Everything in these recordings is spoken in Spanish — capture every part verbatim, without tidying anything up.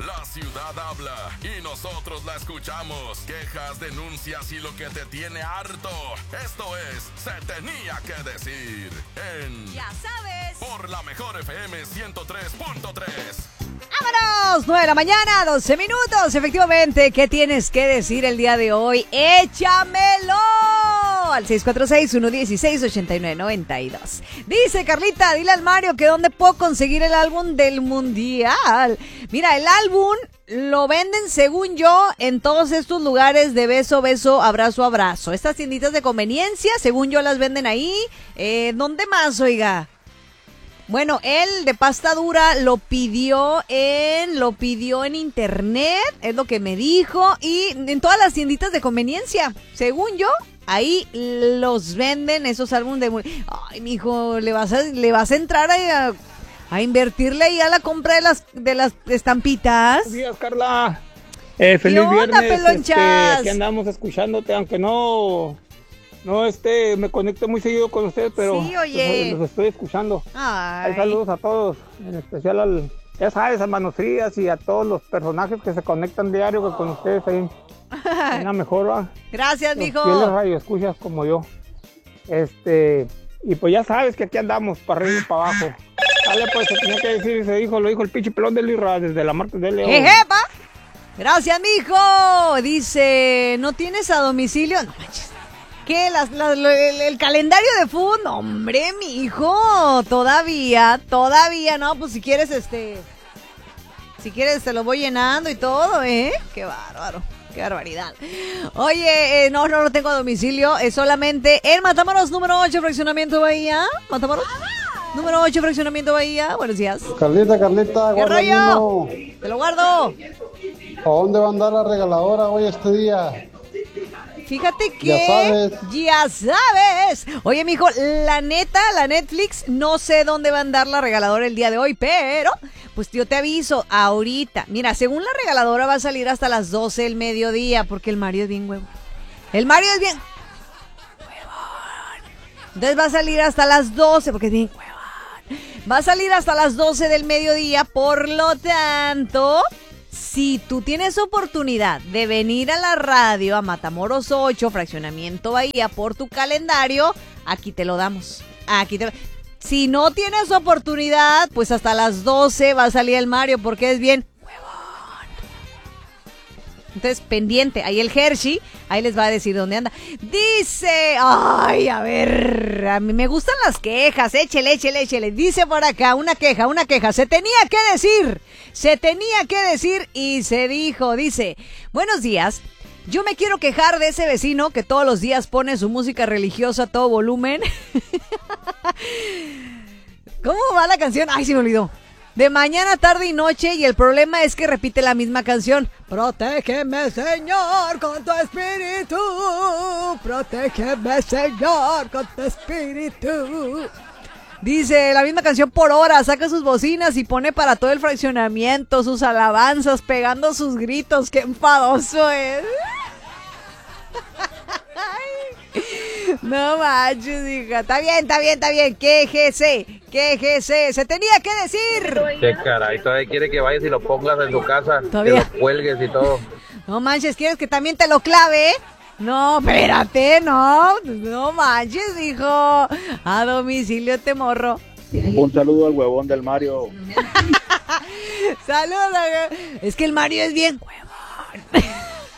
La ciudad habla y nosotros la escuchamos. Quejas, denuncias y lo que te tiene harto. Esto es Se Tenía Que Decir en... Ya sabes. Por la mejor F M ciento tres punto tres. ¡Vámonos! nueve de la mañana, doce minutos. Efectivamente, ¿qué tienes que decir el día de hoy? ¡Échamelo! Al seis cuatro seis, uno uno seis, ocho nueve nueve dos. Dice Carlita, dile al Mario que dónde puedo conseguir el álbum del Mundial. Mira, el álbum lo venden, según yo, en todos estos lugares de beso, beso, abrazo, abrazo. Estas tienditas de conveniencia, según yo, las venden ahí. Eh, ¿Dónde más, oiga? Bueno, él de pasta dura lo pidió en, lo pidió en internet, es lo que me dijo, y en todas las tienditas de conveniencia, según yo, ahí los venden esos álbumes de... Ay, mijo, le vas a, le vas a entrar a, a invertirle ahí a la compra de las, de las estampitas. Buenos días, Carla. Eh, feliz ¿Qué onda, viernes. pelonchas? Este, aquí andamos escuchándote, aunque no... No, este, me conecto muy seguido con ustedes, pero sí, oye. Los, los estoy escuchando. Ay. Hay saludos a todos, en especial al, ya sabes, a Manos Frías y a todos los personajes que se conectan diario con ustedes ahí en la mejor, ¿va? Gracias, los mijo. fieles radioescuchas como yo. Este, y pues ya sabes que aquí andamos, para arriba y para abajo. Dale, pues, se tenía que decir, se dijo, lo dijo el pinche pelón del Irra desde la Martes de León. ¡Ejepa! Gracias, mijo. Dice, ¿no tienes a domicilio? No manches. ¿Qué? Las, las, el, el calendario de fútbol, no, hombre, mi hijo, todavía, todavía, no, pues si quieres, este, si quieres te lo voy llenando y todo, ¿eh? Qué bárbaro, qué barbaridad. Oye, eh, no, no, no tengo domicilio, es solamente en Matamoros, número ocho, Fraccionamiento Bahía, Matamoros, número ocho, Fraccionamiento Bahía, buenos días. Carlita, Carlita, ¿Qué guarda rollo? uno. Te lo guardo. ¿A dónde va a andar la regaladora hoy este día? Fíjate que... Ya sabes. Ya sabes. Oye, mijo, la neta, la Netflix, no sé dónde va a andar la regaladora el día de hoy, pero, pues yo te aviso, ahorita. Mira, según la regaladora va a salir hasta las doce del mediodía, porque el Mario es bien huevo. El Mario es bien... huevón. Entonces va a salir hasta las doce, porque es bien huevón. Va a salir hasta las doce del mediodía, por lo tanto... Si tú tienes oportunidad de venir a la radio a Matamoros ocho, Fraccionamiento Bahía, por tu calendario, aquí te lo damos. Aquí te... Si no tienes oportunidad, pues hasta las doce va a salir el Mario, porque es bien huevón. Entonces, pendiente, ahí el Hershey, ahí les va a decir dónde anda. Dice, ay, a ver, a mí me gustan las quejas, échele, échele, échele. Dice por acá, una queja, una queja, se tenía que decir, se tenía que decir y se dijo. Dice, buenos días, yo me quiero quejar de ese vecino que todos los días pone su música religiosa a todo volumen. ¿Cómo va la canción? Ay, se me olvidó. De mañana, tarde y noche, y el problema es que repite la misma canción. Protégeme, Señor, con tu espíritu. Protégeme, Señor, con tu espíritu. Dice, la misma canción por hora, saca sus bocinas y pone para todo el fraccionamiento sus alabanzas, pegando sus gritos. ¡Qué enfadoso es! No manches, hija. Está bien, está bien, está bien. Quéjese, quéjese. Se tenía que decir. Qué caray, todavía quiere que vayas y lo pongas en tu casa. ¿Todavía? Que lo cuelgues y todo. No manches, ¿quieres que también te lo clave? No, espérate, no. No manches, hijo. A domicilio te morro. Un saludo al huevón del Mario. Saludos. Es que el Mario es bien huevón.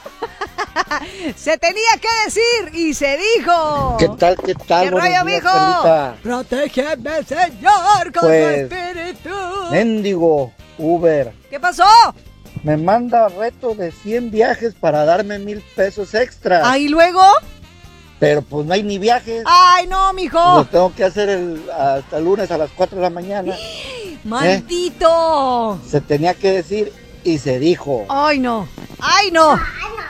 Se tenía que decir y se dijo. ¿Qué tal, qué tal? ¿Qué Buenos rollo, días, mijo? Carlita. Protégeme, Señor, con Pues, tu espíritu. Mendigo Uber. ¿Qué pasó? Me manda reto de cien viajes para darme mil pesos extra. ¿Ah, y luego? Pero pues no hay ni viajes. Ay, no, mijo. Los tengo que hacer el, hasta el lunes a las cuatro de la mañana. ¡Maldito! ¿Eh? Se tenía que decir y se dijo. ¡Ay, no! ¡Ay, no!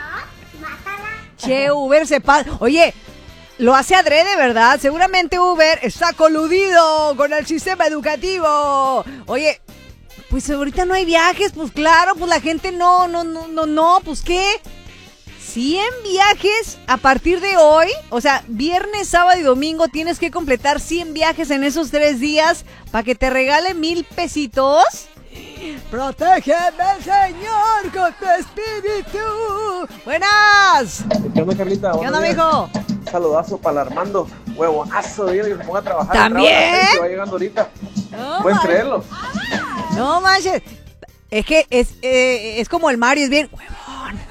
Che, Uber se pasa. Oye, lo hace adrede, ¿verdad? Seguramente Uber está coludido con el sistema educativo. Oye, pues ahorita no hay viajes, pues claro, pues la gente no, no, no, no, no, pues ¿qué? cien viajes a partir de hoy, o sea, viernes, sábado y domingo tienes que completar cien viajes en esos tres días para que te regale mil pesitos. Protégeme, Señor, con tu espíritu. Buenas. ¿Qué onda, Carlita? ¿Qué onda, mijo? Un saludazo para el Armando. Huevonazo, dile que se ponga a trabajar. ¿También? Que va llegando ahorita. No, ¿Pueden man. creerlo? No manches. Es que es, eh, es como el Mario, es bien huevón.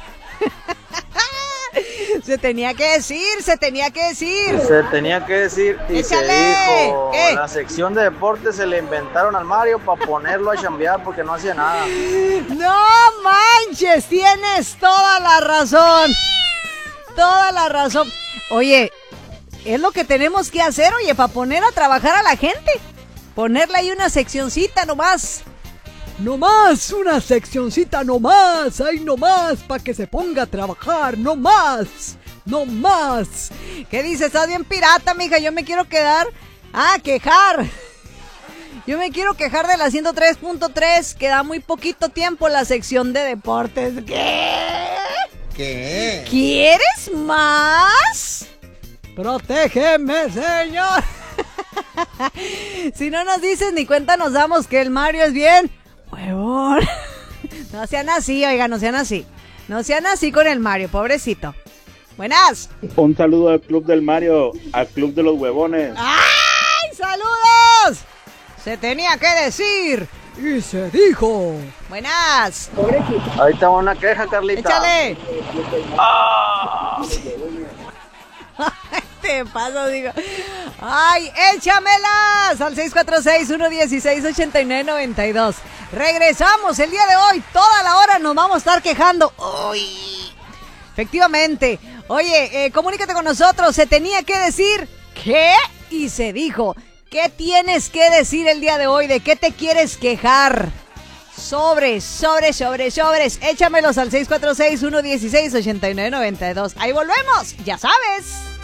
Se tenía que decir, se tenía que decir. Se tenía que decir y Échale. se dijo. ¿Qué? La sección de deportes se le inventaron al Mario para ponerlo a chambear porque no hacía nada. No manches, tienes toda la razón. Toda la razón. Oye, es lo que tenemos que hacer, oye, para poner a trabajar a la gente. Ponerle ahí una seccioncita nomás. Nomás, una seccioncita nomás, ahí nomás, para que se ponga a trabajar, nomás, nomás. ¿Qué dices? Estás bien pirata, mija, yo me quiero quedar, ah, quejar. Yo me quiero quejar de la ciento tres punto tres, que da muy poquito tiempo la sección de deportes. ¿Qué? ¿Qué? ¿Quieres más? Protégeme, Señor. Si no nos dices ni cuenta nos damos que el Mario es bien huevón. No sean así, oiga, no sean así. No sean así con el Mario, pobrecito. Buenas. Un saludo al Club del Mario, al Club de los Huevones. ¡Ay, saludos! Se tenía que decir y se dijo. Buenas. Ahorita va una queja, Carlita. Échale. Ah. Te paso, digo. Ay, échamelas al seis cuatro seis, uno uno seis, ocho nueve nueve dos. Regresamos el día de hoy. Toda la hora nos vamos a estar quejando. Uy. Efectivamente. Oye, eh, comunícate con nosotros. Se tenía que decir ¿qué? Y se dijo. ¿Qué tienes que decir el día de hoy? ¿De qué te quieres quejar? Sobres, sobres, sobres, sobres. Échamelos al seis cuatro seis, uno uno seis, ocho nueve nueve dos. Ahí volvemos, ya sabes.